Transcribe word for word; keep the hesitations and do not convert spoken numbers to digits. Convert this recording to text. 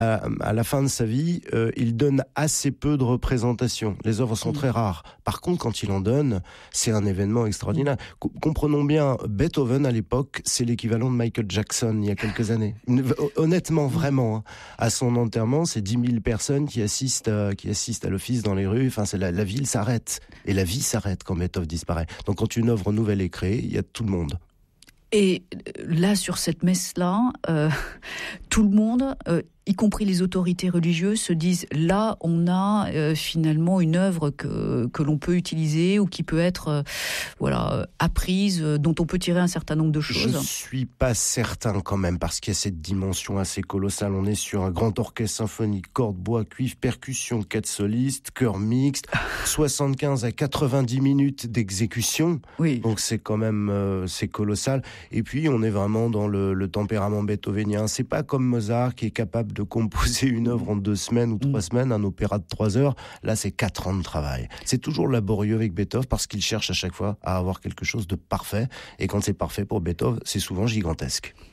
à, à la fin de sa vie, euh, il donne assez peu de représentations. Les œuvres sont mmh. très rares. Par contre, quand il en donne, c'est un événement extraordinaire. Mmh. Comprenons bien, Beethoven, à l'époque, c'est l'équivalent de Michael Jackson, il y a quelques années. Honnêtement, vraiment. Hein. À son enterrement, c'est dix mille personnes qui assistent, à, qui assistent à l'office dans les rues. Enfin, c'est la, la ville s'arrête. Et la vie s'arrête quand Beethoven disparaît. Donc, quand une œuvre nouvelle est créée, il y a tout le monde. Et là, sur cette messe-là, euh, tout le monde, euh, y compris les autorités religieuses, se disent là, on a euh, finalement une œuvre que que l'on peut utiliser ou qui peut être euh, voilà apprise, euh, dont on peut tirer un certain nombre de choses. Je suis pas certain quand même parce qu'il y a cette dimension assez colossale. On est sur un grand orchestre symphonique, cordes, bois, cuivre, percussion, quatre solistes, chœur mixte, soixante-quinze à quatre-vingt-dix minutes d'exécution. Oui. Donc c'est quand même euh, c'est colossal. Et puis on est vraiment dans le, le tempérament beethovénien. C'est pas comme Mozart qui est capable de composer une œuvre en deux semaines ou trois mmh. semaines, un opéra de trois heures. Là, c'est quatre ans de travail. C'est toujours laborieux avec Beethoven parce qu'il cherche à chaque fois à avoir quelque chose de parfait. Et quand c'est parfait pour Beethoven, c'est souvent gigantesque.